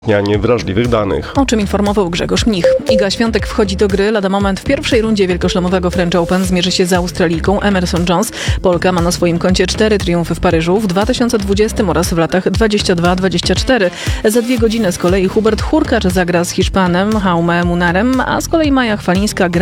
Wrażliwych danych. O czym informował Grzegorz Mnich. Iga Świątek wchodzi do gry. Lada moment w pierwszej rundzie wielkoszlemowego French Open zmierzy się z Australijką Emerson Jones. Polka ma na swoim koncie 4 triumfy w Paryżu w 2020 oraz w latach 22-24. Za 2 godziny z kolei Hubert Hurkacz zagra z Hiszpanem Jaume Munarem, a z kolei Maja Chwalińska gra